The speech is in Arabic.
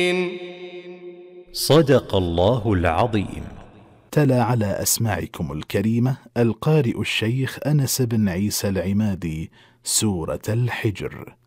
صدق الله العظيم. تلا على أسماعكم الكريمة القارئ الشيخ أنس بن عيسى العمادي سورة الحجر.